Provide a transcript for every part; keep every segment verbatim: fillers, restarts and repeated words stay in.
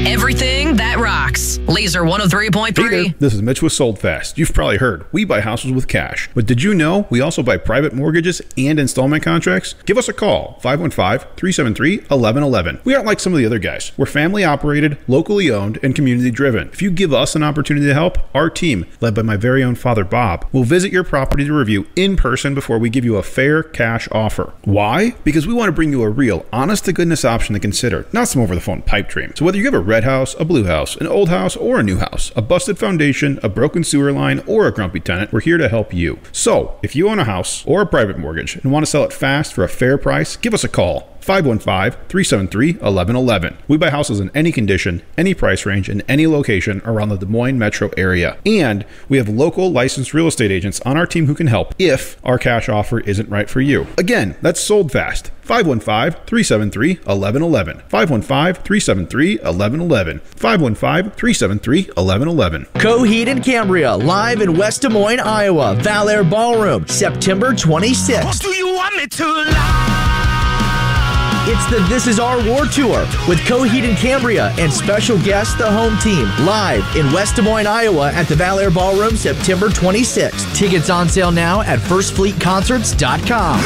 Everything that rocks. Laser one oh three point three. Hey there, this is Mitch with Sold Fast. You've probably heard, we buy houses with cash. But did you know we also buy private mortgages and installment contracts? Give us a call, five one five, three seven three, one one one one. We aren't like some of the other guys. We're family operated, locally owned, and community driven. If you give us an opportunity to help, our team, led by my very own father Bob, will visit your property to review in person before we give you a fair cash offer. Why? Because we want to bring you a real, honest-to-goodness option to consider, not some over-the-phone pipe dream. So whether you have a red house, a blue house, an old house, or a new house, a busted foundation, a broken sewer line, or a grumpy tenant, we're here to help you. So, if you own a house or a private mortgage and want to sell it fast for a fair price, give us a call. five one five, three seven three, one one one one. We buy houses in any condition, any price range, and any location around the Des Moines metro area. And we have local licensed real estate agents on our team who can help if our cash offer isn't right for you. Again, that's Sold Fast. five one five, three seven three, one one one one. five one five, three seven three, one one one one. five one five, three seven three, one one one one. Coheed and Cambria, live in West Des Moines, Iowa. Valair Ballroom, September twenty-sixth. Do you want me to lie? It's the This Is Our War Tour with Coheed and Cambria and special guest, the home team, live in West Des Moines, Iowa at the Valair Ballroom, September twenty-sixth. Tickets on sale now at first fleet concerts dot com.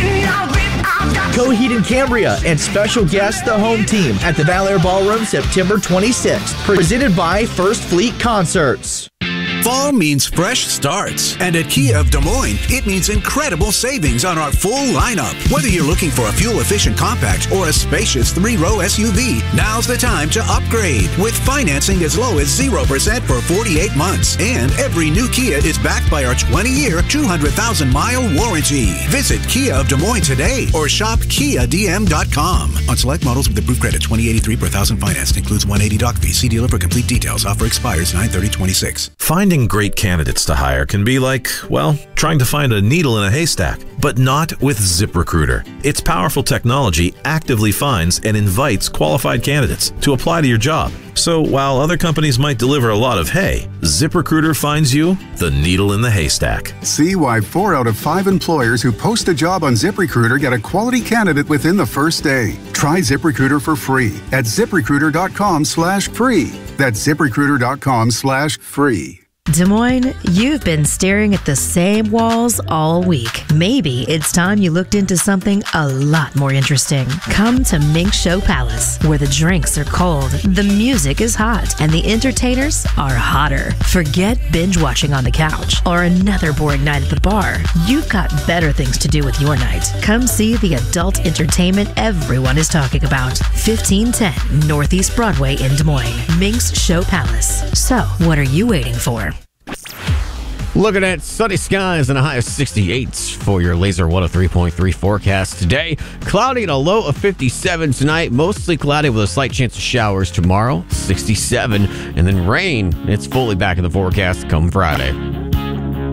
Coheed and Cambria and special guest, the home team at the Valair Ballroom, September twenty-sixth. Presented by First Fleet Concerts. Fall means fresh starts, and at Kia of Des Moines, it means incredible savings on our full lineup. Whether you're looking for a fuel-efficient compact or a spacious three-row S U V, now's the time to upgrade with financing as low as zero percent for forty-eight months. And every new Kia is backed by our twenty-year, two hundred thousand mile warranty. Visit Kia of Des Moines today or shop kia d m dot com. On select models with approved credit, twenty eighty-three per thousand financed. Includes one eighty doc fee. See dealer for complete details. Offer expires nine thirty twenty-six. Finding great candidates to hire can be like, well, trying to find a needle in a haystack, but not with ZipRecruiter. Its powerful technology actively finds and invites qualified candidates to apply to your job. So while other companies might deliver a lot of hay, ZipRecruiter finds you the needle in the haystack. See why four out of five employers who post a job on ZipRecruiter get a quality candidate within the first day. Try ZipRecruiter for free at ZipRecruiter.com slash free. That's ZipRecruiter.com slash free. Des Moines, you've been staring at the same walls all week. Maybe it's time you looked into something a lot more interesting. Come to Mink Show Palace, where the drinks are cold, the music is hot, and the entertainers are hotter. Forget binge watching on the couch or another boring night at the bar. You've got better things to do with your night. Come see the adult entertainment everyone is talking about. fifteen ten Northeast Broadway in Des Moines. Mink's Show Palace. So, what are you waiting for? Looking at sunny skies and a high of sixty-eight for your Laser one oh three point three forecast today. Cloudy and a low of fifty-seven tonight. Mostly cloudy with a slight chance of showers tomorrow, sixty-seven. And then rain. It's fully back in the forecast come Friday.